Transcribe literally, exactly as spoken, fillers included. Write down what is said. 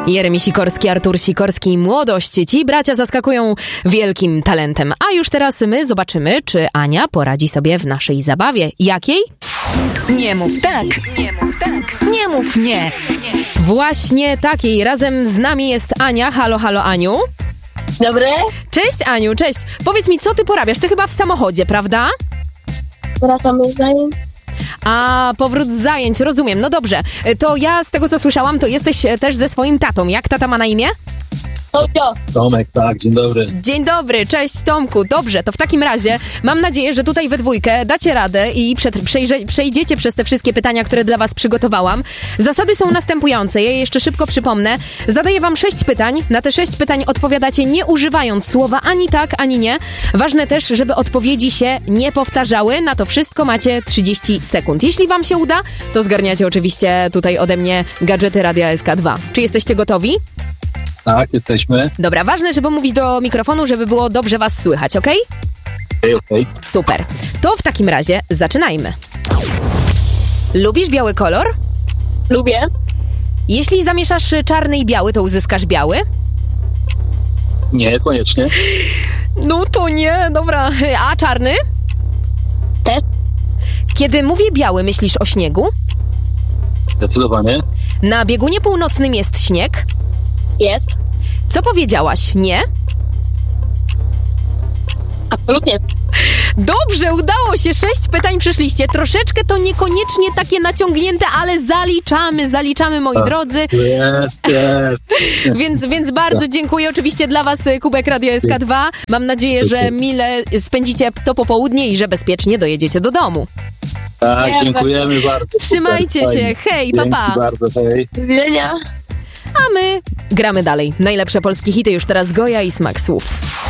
Jeremi Sikorski, Artur Sikorski, Młodość. Ci bracia zaskakują wielkim talentem. A już teraz my zobaczymy, czy Ania poradzi sobie w naszej zabawie. Jakiej? Nie mów tak. Nie mów tak. Nie mów nie. Właśnie takiej. Razem z nami jest Ania. Halo, halo, Aniu. Dobry. Cześć, Aniu, cześć. Powiedz mi, co ty porabiasz? Ty chyba w samochodzie, prawda? Wracamy z zajęć. A, powrót z zajęć, rozumiem. No dobrze. To ja z tego, co słyszałam, to jesteś też ze swoim tatą. Jak tata ma na imię? Tocio. Tomek, tak, dzień dobry. Dzień dobry, cześć Tomku. Dobrze, to w takim razie mam nadzieję, że tutaj we dwójkę dacie radę i przed, przejrze, przejdziecie przez te wszystkie pytania, które dla was przygotowałam. Zasady są następujące, ja je jeszcze szybko przypomnę. Zadaję wam sześć pytań. Na te sześć pytań odpowiadacie nie używając słowa ani tak, ani nie. Ważne też, żeby odpowiedzi się nie powtarzały. Na to wszystko macie trzydzieści sekund. Jeśli wam się uda, to zgarniacie oczywiście tutaj ode mnie gadżety Radia S K dwa. Czy jesteście gotowi? Tak, jesteśmy. Dobra, ważne, żeby mówić do mikrofonu, żeby było dobrze was słychać, okej? Okej, okej. Super. To w takim razie zaczynajmy. Lubisz biały kolor? Lubię. Jeśli zamieszasz czarny i biały, to uzyskasz biały? Nie, koniecznie. No to nie, dobra. A czarny? Też. Kiedy mówię biały, myślisz o śniegu? Zdecydowanie. Na biegunie północnym jest śnieg? Jest. Co powiedziałaś? Nie? Absolutnie. Dobrze, udało się. Sześć pytań przyszliście. Troszeczkę to niekoniecznie takie naciągnięte, ale zaliczamy, zaliczamy, moi drodzy. Jest, jest. Więc, więc bardzo dziękuję oczywiście dla was, Kubek Radio S K dwa. Mam nadzieję, że mile spędzicie to popołudnie i że bezpiecznie dojedziecie do domu. Tak, dziękujemy bardzo. Trzymajcie Super, się. fajnie. Hej, pa, pa. Dzięki bardzo, hej. Do widzenia. A my gramy dalej. Najlepsze polskie hity już teraz Goja i Smak Słów.